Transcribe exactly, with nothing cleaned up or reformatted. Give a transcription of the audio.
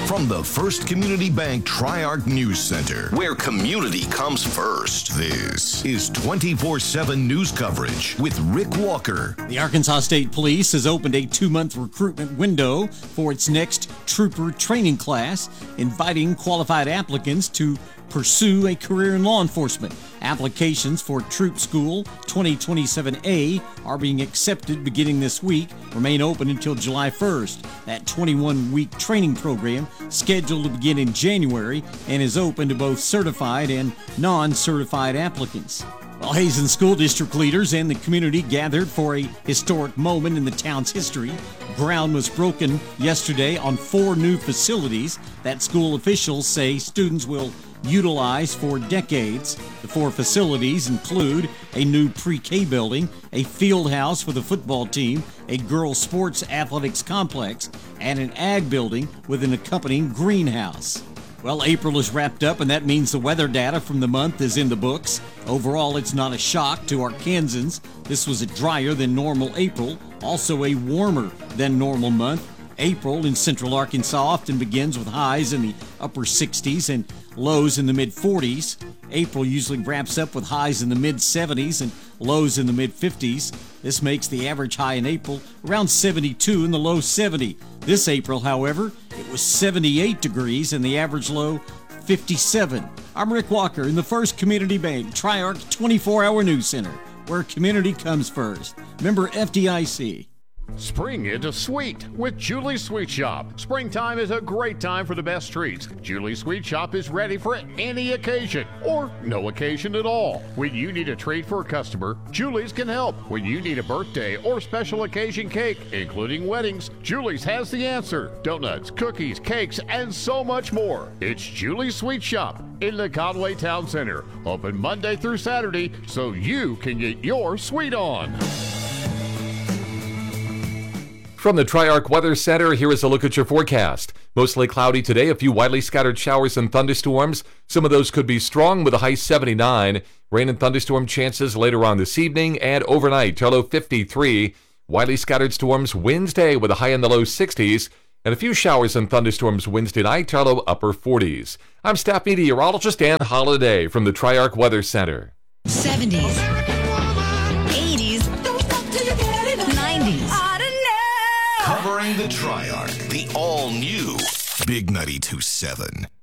From the First Community Bank Tri-Arc News Center, where community comes first, this is twenty-four seven news coverage with Rick Walker. The Arkansas State Police has opened a two-month recruitment window for its next trooper training class, inviting qualified applicants to pursue a career in law enforcement. Applications for Troop School twenty twenty-seven A are being accepted beginning this week, remain open until July first. That twenty-one week training program scheduled to begin in January and is open to both certified and non-certified applicants. Well, Hazen School District leaders and the community gathered for a historic moment in the town's history. Ground was broken yesterday on four new facilities that school officials say students will utilize for decades. The four facilities include a new pre-K building, a field house for the football team, a girls' sports athletics complex, and an ag building with an accompanying greenhouse. Well, April is wrapped up, and that means the weather data from the month is in the books. Overall, it's not a shock to Arkansans. This was a drier than normal April, also a warmer than normal month. April in central Arkansas often begins with highs in the upper sixties and lows in the mid forties. April usually wraps up with highs in the mid seventies and lows in the mid fifties. This makes the average high in April around seventy-two and the low seventy. This April, however, it was seventy-eight degrees and the average low fifty-seven. I'm Rick Walker in the First Community Bank Tri-Arc twenty-four hour News Center, where community comes first. Member F D I C. Spring into sweet with Julie's Sweet Shop. Springtime is a great time for the best treats. Julie's Sweet Shop is ready for any occasion or no occasion at all. When you need a treat for a customer, Julie's can help. When you need a birthday or special occasion cake, including weddings, Julie's has the answer. Donuts, cookies, cakes, and so much more. It's Julie's Sweet Shop in the Conway Town Center. Open Monday through Saturday so you can get your sweet on. From the Tri-Arc Weather Center, here is a look at your forecast. Mostly cloudy today, a few widely scattered showers and thunderstorms. Some of those could be strong with a high seventy-nine. Rain and thunderstorm chances later on this evening and overnight, to low fifty-three. Widely scattered storms Wednesday with a high in the low sixties. And a few showers and thunderstorms Wednesday night, to low upper forties. I'm staff meteorologist Dan Holliday from the Tri-Arc Weather Center. seventies, eighties, nineties. Covering the Tri-Arc, the all-new Big ninety-two point seven.